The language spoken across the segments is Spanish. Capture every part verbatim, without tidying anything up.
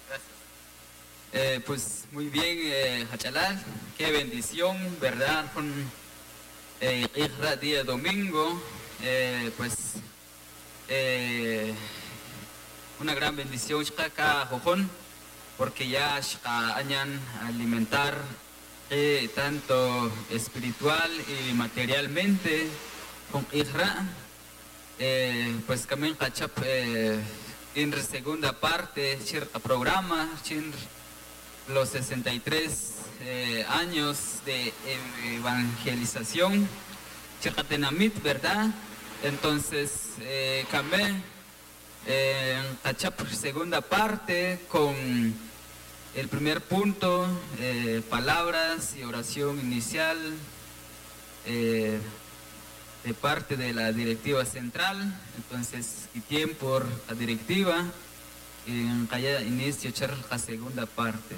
Gracias. Eh, pues muy bien, eh, Hachalal, qué bendición, ¿verdad? Con eh, Iqra día domingo, eh, pues eh, una gran bendición, Shkaka Jojón, porque ya Shka Añan alimentar eh, tanto espiritual y materialmente con Iqra, eh, pues también Hachap eh, en la segunda parte, Chir programa, Chir los sesenta y tres eh, años de evangelización, Chircatenamit, ¿verdad? Entonces, eh, Kamé, eh, Achap, segunda parte, con el primer punto, eh, palabras y oración inicial eh, de parte de la directiva central. Entonces, y tiempo por la directiva, en Calla inicio, la segunda parte.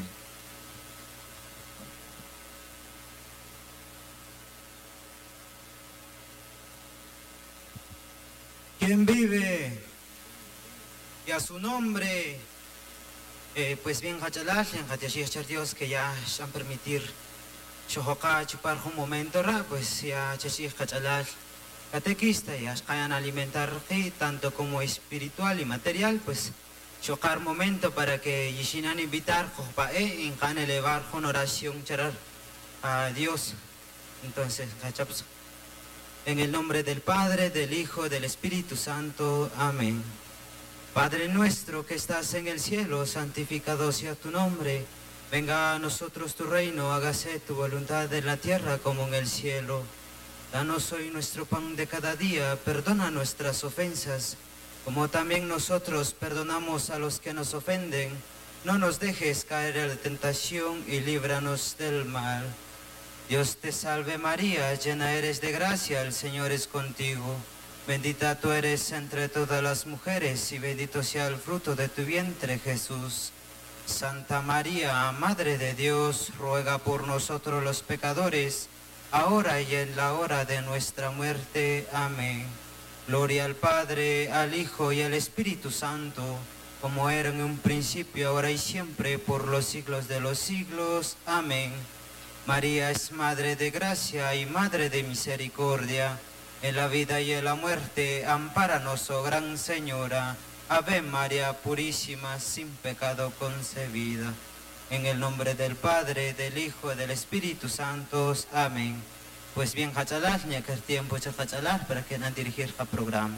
¿Quién vive? Y a su nombre, eh, pues bien, Hachalal, en Dios que ya han permitir Shohoka chupar un momento, pues ya Chashir Hachalal, catequista, ya hayan alimentar tanto como espiritual y material, pues chocar momento para que Yishinan invitar, en can elevar con oración charar a Dios. Entonces, Hachaps. En el nombre del Padre, del Hijo, del Espíritu Santo. Amén. Padre nuestro que estás en el cielo, santificado sea tu nombre. Venga a nosotros tu reino, hágase tu voluntad en la tierra como en el cielo. Danos hoy nuestro pan de cada día, perdona nuestras ofensas, como también nosotros perdonamos a los que nos ofenden. No nos dejes caer en la tentación y líbranos del mal. Dios te salve María, llena eres de gracia, el Señor es contigo. Bendita tú eres entre todas las mujeres y bendito sea el fruto de tu vientre, Jesús. Santa María, Madre de Dios, ruega por nosotros los pecadores, ahora y en la hora de nuestra muerte. Amén. Gloria al Padre, al Hijo y al Espíritu Santo, como era en un principio, ahora y siempre, por los siglos de los siglos. Amén. María es Madre de Gracia y Madre de Misericordia. En la vida y en la muerte, ampáranos, oh Gran Señora. Ave María Purísima, sin pecado concebida. En el nombre del Padre, del Hijo y del Espíritu Santo. Amén. Pues bien, Hachalal, ya que el tiempo es Hachalal para que nos dirigir al programa.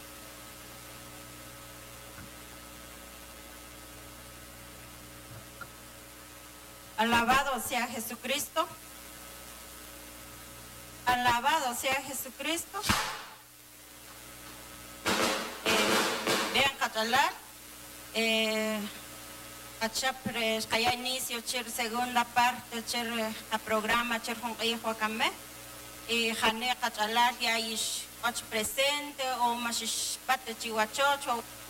Alabado sea Jesucristo. Alabado sea Jesucristo. Eh, vean catalán. Eh, Achapre, kaya inicio, chir segunda parte, chir a programa, chir con hijo acamé. Y jane catalán ya ish och presente o más pate chihuachocho.